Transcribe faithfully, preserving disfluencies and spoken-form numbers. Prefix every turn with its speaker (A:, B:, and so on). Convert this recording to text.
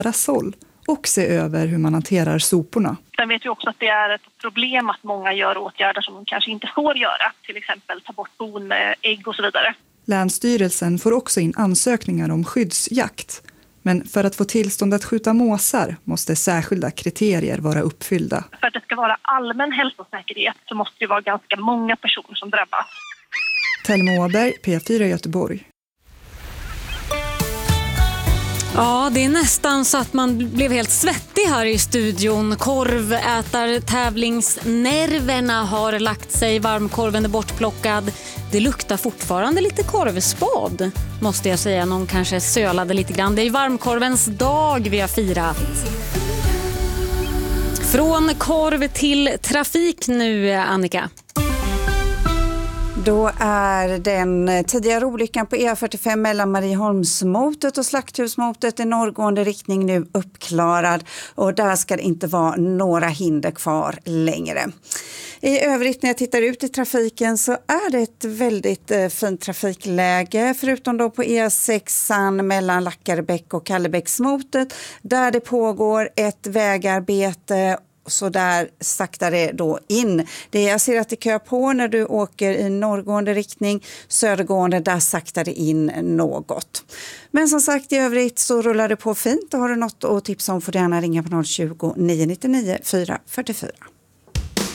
A: såll och se över hur man hanterar soporna.
B: Sen vet vi också att det är ett problem att många gör åtgärder som de kanske inte får göra. Till exempel ta bort bon med ägg och så vidare.
A: Länsstyrelsen får också in ansökningar om skyddsjakt. Men för att få tillstånd att skjuta måsar måste särskilda kriterier vara uppfyllda.
B: För att det ska vara allmän hälsosäkerhet så måste det vara ganska många personer som drabbas.
A: Thelma Åberg, P fyra Göteborg.
C: Ja, det är nästan så att man blev helt svettig här i studion. Korvätartävlingsnerverna har lagt sig, varmkorven är bortplockad. Det luktar fortfarande lite korvspad, måste jag säga. Någon kanske sölade lite grann. Det är varmkorvens dag vi har firat. Från korv till trafik nu, Annika.
D: Då är den tidigare olyckan på E fyrtiofem mellan Marieholmsmotet och Slakthusmotet i norrgående riktning nu uppklarad, och där ska det inte vara några hinder kvar längre. I övrigt när jag tittar ut i trafiken så är det ett väldigt eh, fint trafikläge, förutom då på E sexan mellan Lackarebäck och Kallebäcksmotet där det pågår ett vägarbete. Så där saktar det då in. Det jag ser att det kör på när du åker i norrgående riktning, södergående, där saktar det in något. Men som sagt, i övrigt så rullar det på fint. Och har du något att tipsa om får du gärna ringa på noll tjugo, nio nio nio, fyra fyra fyra.